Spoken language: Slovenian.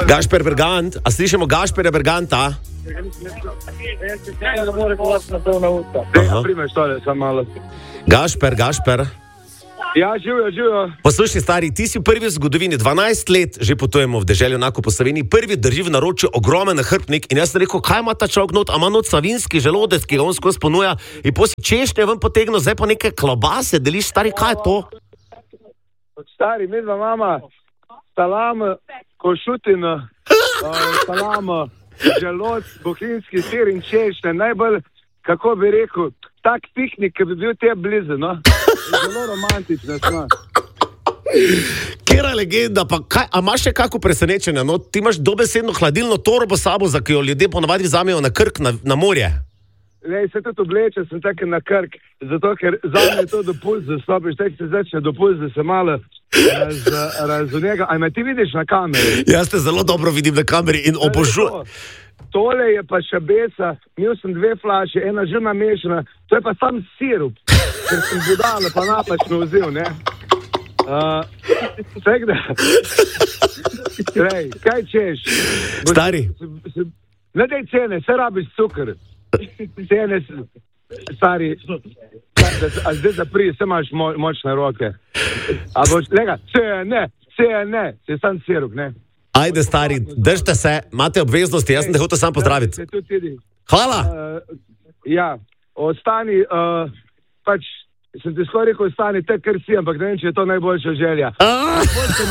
Gašper Bergant, a slišimo Gašperja Berganta? Gašper. Ja, živijo. Poslušaj, stari, ti si prvi v zgodovini, 12 let že potujemo v deželju enako po Sloveniji, prvi drži v naročju ogromen nahrbtnik in jaz sem rekel, kaj ima ta človek not, a ima not savinski želodec, ki ga on skozi ponuja in potem si češnje ven potegnil, zdaj pa neke klobase deliš, stari, kaj je to? Stari, mi dva mama, salama, košutina, salama, želodc, bohinjski sir in češnje, najbolj, kako bi rekel, tak piknik, ki bi bil te blizu, no? Zelo romantično smo. Kera legenda, pa kaj, a imaš še kako presenečenje, no? Ti imaš dobesedno hladilno torbo sabo, za ki jo ljudje ponavadi vzamejo na Krk, na morje. Lej, se tudi obleče, sem tako na Krk, zato ker zame je to dopust, da stopiš, tek se začne dopust, da se malo razunega. A me ti vidiš na kameri? Jaz te zelo dobro vidim na kameri in obožujem. Tole je pa šabesa, imel sem 2 flaše, ena že namešana, to je pa sam sirup, ker sem budala pa napačno vzel, ne? Tak da, kaj češ? Stari. Ne daj cene, se rabiš cukr. Cene, stari, a zdaj zapri, se imaš močne roke. A boš, lega, ne, se sam sirup, ne? Ajde, stari, držite se, imate obveznosti, jaz sem te hotel sam pozdraviti. Hvala! Ja, ostani, pač, sem ti skoraj rekel, ostani tak, kar si, ampak ne vem, če je to najboljša želja.